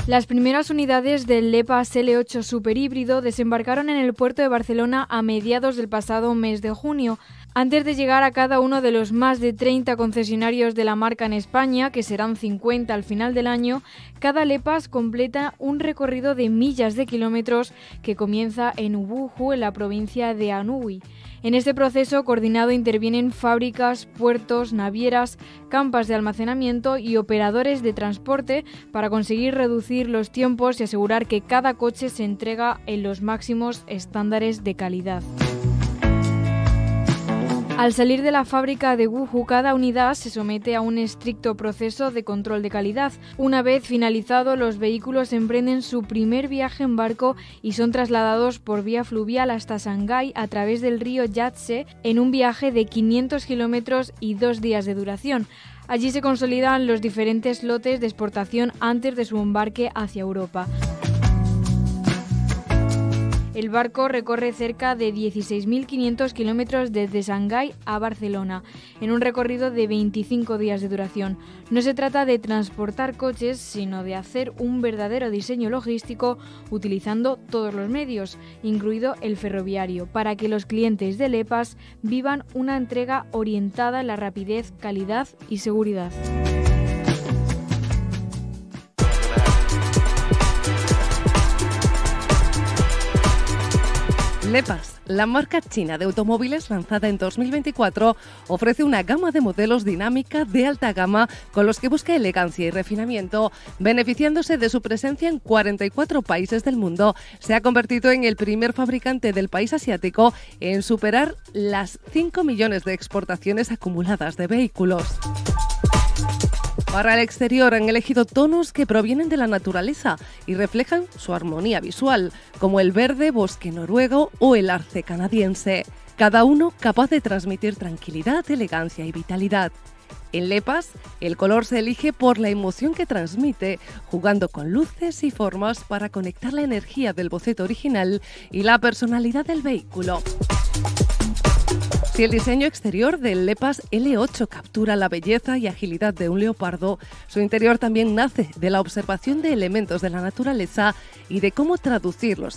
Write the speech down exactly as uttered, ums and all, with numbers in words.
Las primeras unidades del Lepas ele ocho superhíbrido desembarcaron en el puerto de Barcelona a mediados del pasado mes de junio, antes de llegar a cada uno de los más de treinta concesionarios de la marca en España, que serán cincuenta al final del año. Cada Lepas completa un recorrido de millas de kilómetros que comienza en Ubuju, en la provincia de Anhui. En este proceso coordinado intervienen fábricas, puertos, navieras, campas de almacenamiento y operadores de transporte para conseguir reducir los tiempos y asegurar que cada coche se entrega en los máximos estándares de calidad. Al salir de la fábrica de Wuhu, cada unidad se somete a un estricto proceso de control de calidad. Una vez finalizado, los vehículos emprenden su primer viaje en barco y son trasladados por vía fluvial hasta Shanghái a través del río Yangtze en un viaje de quinientos kilómetros y dos días de duración. Allí se consolidan los diferentes lotes de exportación antes de su embarque hacia Europa. El barco recorre cerca de dieciséis mil quinientos kilómetros desde Shanghái a Barcelona, en un recorrido de veinticinco días de duración. No se trata de transportar coches, sino de hacer un verdadero diseño logístico utilizando todos los medios, incluido el ferroviario, para que los clientes de Lepas vivan una entrega orientada en la rapidez, calidad y seguridad. Lepas, la marca china de automóviles lanzada en dos mil veinticuatro, ofrece una gama de modelos dinámica de alta gama con los que busca elegancia y refinamiento, beneficiándose de su presencia en cuarenta y cuatro países del mundo. Se ha convertido en el primer fabricante del país asiático en superar las cinco millones de exportaciones acumuladas de vehículos. Para el exterior han elegido tonos que provienen de la naturaleza y reflejan su armonía visual, como el verde bosque noruego o el arce canadiense, cada uno capaz de transmitir tranquilidad, elegancia y vitalidad. En Lepas, el color se elige por la emoción que transmite, jugando con luces y formas para conectar la energía del boceto original y la personalidad del vehículo. Si el diseño exterior del Lepas ele ocho captura la belleza y agilidad de un leopardo, su interior también nace de la observación de elementos de la naturaleza y de cómo traducirlos